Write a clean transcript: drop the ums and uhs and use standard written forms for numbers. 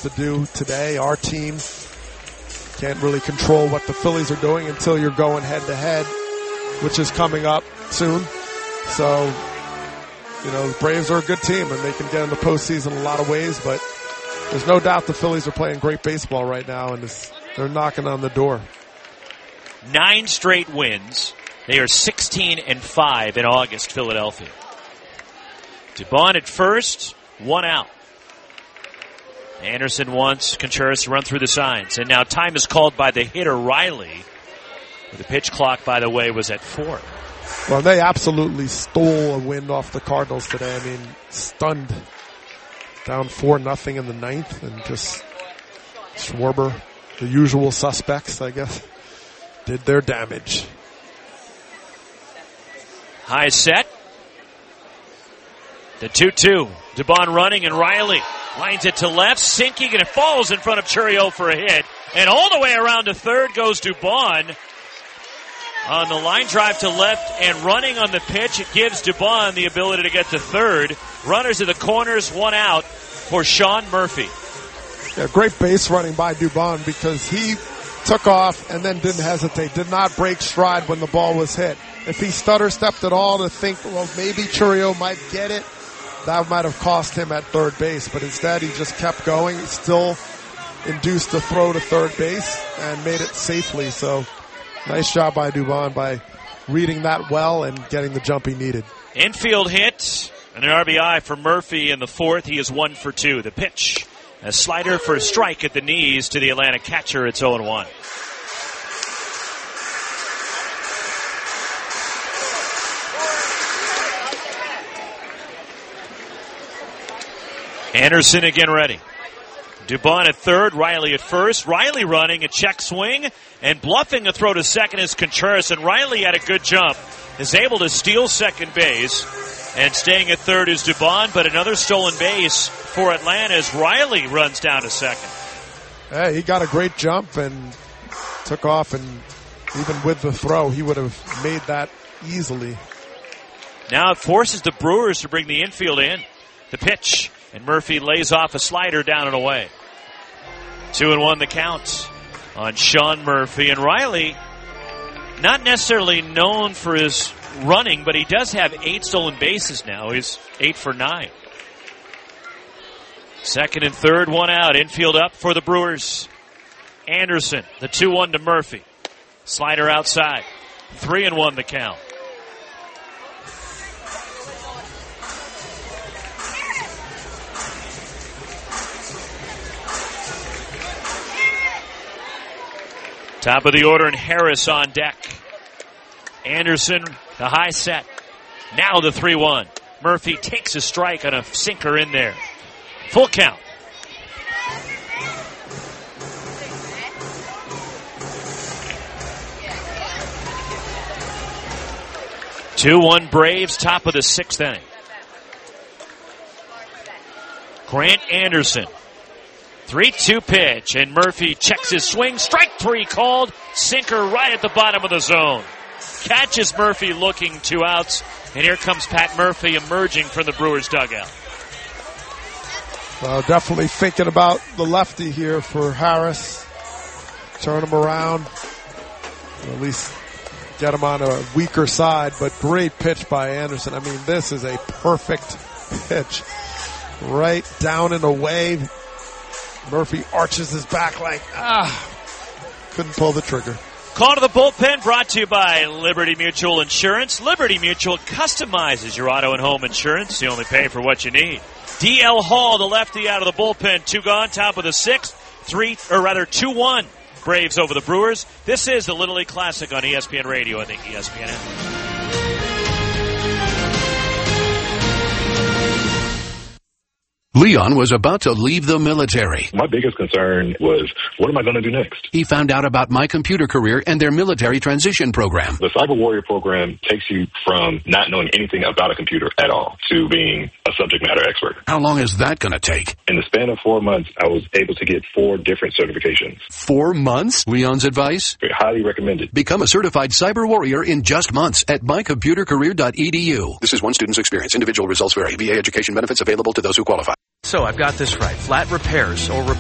to do today. Our team can't really control what the Phillies are doing until you're going head-to-head, which is coming up soon. So, the Braves are a good team, and they can get in the postseason in a lot of ways, but there's no doubt the Phillies are playing great baseball right now, and they're knocking on the door. 9 straight wins. They are 16-5 in August, Philadelphia. Dubon at first, 1 out. Anderson wants Contreras to run through the signs. And now time is called by the hitter, Riley. The pitch clock, by the way, was at 4. Well, they absolutely stole a win off the Cardinals today. I mean, stunned. Down 4-0 in the 9th. And just Schwarber, the usual suspects, I guess, did their damage. High set. The 2-2. Dubon running, and Riley lines it to left, sinking, and it falls in front of Chourio for a hit. And all the way around to third goes Dubon on the line drive to left, and running on the pitch. It gives Dubon the ability to get to third. Runners at the corners, 1 out for Sean Murphy. Yeah, great base running by Dubon because he took off and then didn't hesitate, did not break stride when the ball was hit. If he stutter-stepped at all to think, well, maybe Chourio might get it, that might have cost him at third base. But instead, he just kept going. He still induced the throw to third base and made it safely. So nice job by Dubon by reading that well and getting the jump he needed. Infield hit and an RBI for Murphy in the 4th. He is 1 for 2. The pitch, a slider for a strike at the knees to the Atlanta catcher. It's 0-1. Anderson again ready. Dubon at third, Riley at first. Riley running a check swing and bluffing a throw to second is Contreras, and Riley had a good jump, is able to steal second base, and staying at third is Dubon, but another stolen base for Atlanta as Riley runs down to second. Hey, he got a great jump and took off, and even with the throw, he would have made that easily. Now it forces the Brewers to bring the infield in. The pitch. And Murphy lays off a slider down and away. 2-1 the count on Sean Murphy. And Riley, not necessarily known for his running, but he does have 8 stolen bases now. He's 8 for 9. Second and third, 1 out. Infield up for the Brewers. Anderson, the 2-1 to Murphy. Slider outside. 3-1 the count. Top of the order, and Harris on deck. Anderson, the high set. Now the 3-1. Murphy takes a strike on a sinker in there. Full count. Two-1 Braves, top of the 6th inning. Grant Anderson. 3-2 pitch, and Murphy checks his swing. Strike 3 called. Sinker right at the bottom of the zone. Catches Murphy looking, 2 outs. And here comes Pat Murphy emerging from the Brewers dugout. Well, definitely thinking about the lefty here for Harris. Turn him around. Or at least get him on a weaker side. But great pitch by Anderson. I mean, this is a perfect pitch. Right down and away. Murphy arches his back like, couldn't pull the trigger. Call to the bullpen brought to you by Liberty Mutual Insurance. Liberty Mutual customizes your auto and home insurance. You only pay for what you need. D.L. Hall, the lefty out of the bullpen. 2 gone, top of the 6th. 2-1. Braves over the Brewers. This is the Little League Classic on ESPN Radio and the ESPN app. Leon was about to leave the military. My biggest concern was, what am I going to do next? He found out about My Computer Career and their military transition program. The Cyber Warrior program takes you from not knowing anything about a computer at all to being a subject matter expert. How long is that going to take? In the span of 4 months, I was able to get 4 different certifications. 4 months? Leon's advice? Highly recommended. Become a certified cyber warrior in just months at mycomputercareer.edu. This is one student's experience. Individual results vary. VA education benefits available to those who qualify. So I've got this right. Flat repairs or